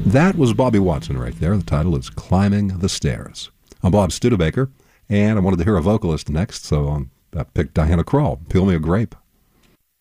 That was Bobby Watson right there. The title is Climbing the Stairs. I'm Bob Studebaker, and I wanted to hear a vocalist next, so I picked Diana Krall, Peel Me a Grape.